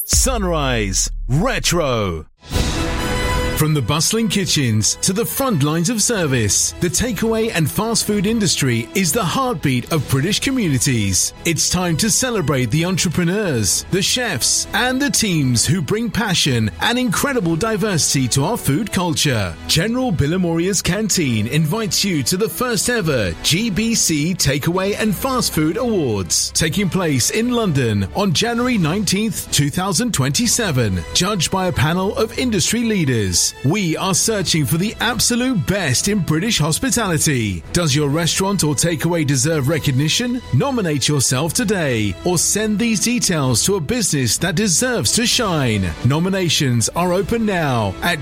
Sunrise Retro. From the bustling kitchens to the front lines of service, the takeaway and fast food industry is the heartbeat of British communities. It's time to celebrate the entrepreneurs, the chefs, and the teams who bring passion and incredible diversity to our food culture. General Bilimouria's Canteen invites you to the first ever GBC Takeaway and Fast Food Awards, taking place in London on January 19th, 2027, judged by a panel of industry leaders. We are searching for the absolute best in British hospitality. Does your restaurant or takeaway deserve recognition? Nominate yourself today or send these details to a business that deserves to shine. Nominations are open now at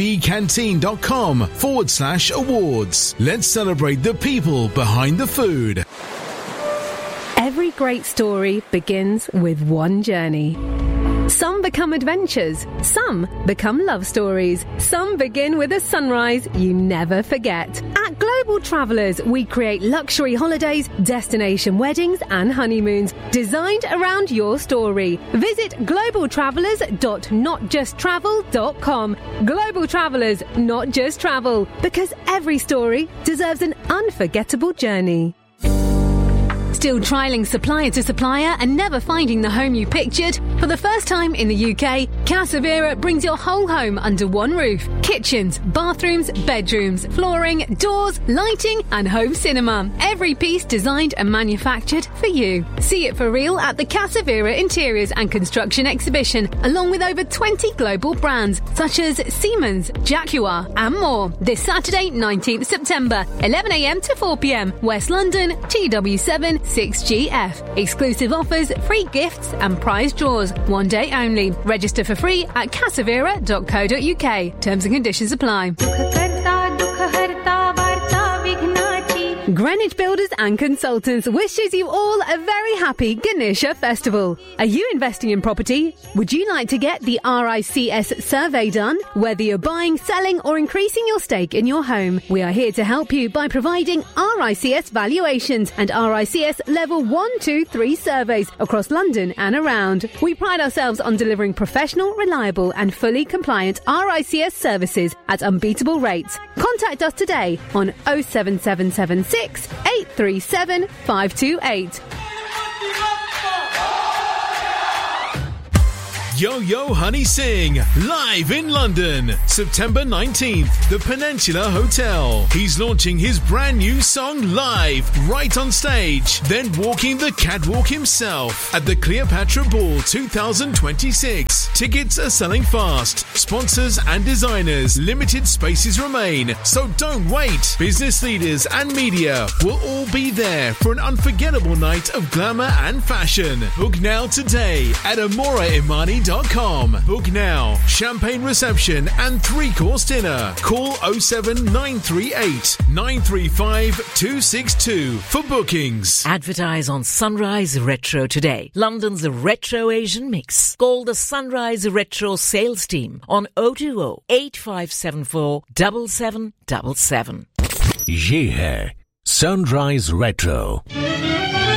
gbcanteen.com/awards. Let's celebrate the people behind the food. Every great story begins with one journey. Some become adventures, some become love stories, some begin with a sunrise you never forget. At Global Travellers, we create luxury holidays, destination weddings and honeymoons designed around your story. Visit globaltravellers.notjusttravel.com. Global Travellers, not just travel, because every story deserves an unforgettable journey. Still trialling supplier to supplier and never finding the home you pictured? For the first time in the UK, Casavera brings your whole home under one roof. Kitchens, bathrooms, bedrooms, flooring, doors, lighting and home cinema. Every piece designed and manufactured for you. See it for real at the Casavera Interiors and Construction Exhibition, along with over 20 global brands such as Siemens, Jaguar and more. This Saturday, 19th September, 11am to 4pm, West London, TW7 6GF. Exclusive offers, free gifts and prize draws. One day only. Register for free at casavera.co.uk. Terms and conditions apply. Greenwich Builders and Consultants wishes you all a very happy Ganesha Festival. Are you investing in property? Would you like to get the RICS survey done? Whether you're buying, selling or increasing your stake in your home, we are here to help you by providing RICS valuations and RICS level 1, 2, 3 surveys across London and around. We pride ourselves on delivering professional, reliable and fully compliant RICS services at unbeatable rates. Contact us today on 07776 837 528. Yo Yo Honey Singh, live in London, September 19th, the Peninsula Hotel. He's launching his brand new song live, right on stage, then walking the catwalk himself at the Cleopatra Ball 2026. Tickets are selling fast. Sponsors and designers, limited spaces remain, so don't wait. Business leaders and media will all be there for an unforgettable night of glamour and fashion. Book now today at AmoraImani.com. Book now. Champagne reception and 3-course dinner. Call 07938 935 262 for bookings. Advertise on Sunrise Retro today. London's Retro Asian mix. Call the Sunrise Retro sales team on 020 8574 7777. ये है Sunrise Retro.